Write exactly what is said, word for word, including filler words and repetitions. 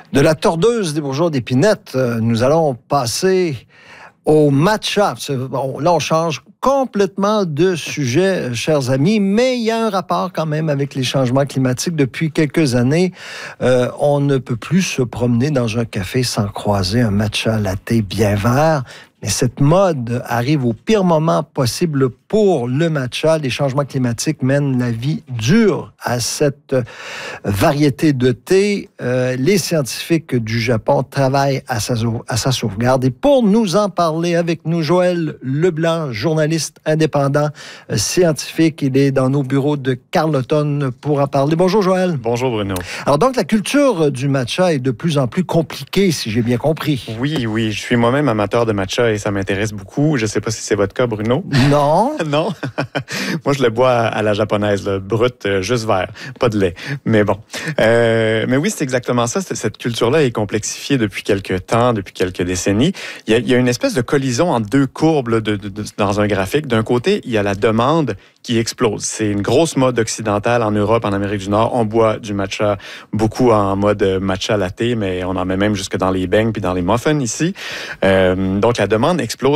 De la tordeuse des bourgeois d'épinette, euh, nous allons passer au matcha. Bon, là, on change complètement de sujet, chers amis, mais il y a un rapport quand même avec les changements climatiques. Depuis quelques années, euh, on ne peut plus se promener dans un café sans croiser un matcha latte bien vert. Mais cette mode arrive au pire moment possible pour le matcha. Les changements climatiques mènent la vie dure à cette variété de thé. Euh, les scientifiques du Japon travaillent à sa, à sa sauvegarde. Et pour nous en parler avec nous, Joël Leblanc, journaliste indépendant, euh, scientifique. Il est dans nos bureaux de Carleton pour en parler. Bonjour, Joël. Bonjour, Bruno. Alors donc, la culture du matcha est de plus en plus compliquée, si j'ai bien compris. Oui, oui. Je suis moi-même amateur de matcha et ça m'intéresse beaucoup. Je ne sais pas si c'est votre cas, Bruno. Non. Non? Moi, je le bois à la japonaise, là, brut, juste vert, pas de lait. Mais bon. Euh, mais oui, c'est exactement ça. Cette culture-là est complexifiée depuis quelques temps, depuis quelques décennies. Il y a, il y a une espèce de collision entre deux courbes là, de, de, de, dans un graphique. D'un côté, il y a la demande qui explose. C'est une grosse mode occidentale en Europe, en Amérique du Nord. On boit du matcha beaucoup en mode matcha latte, mais on en met même jusque dans les beignes puis dans les muffins ici. Euh, donc, la demande explose.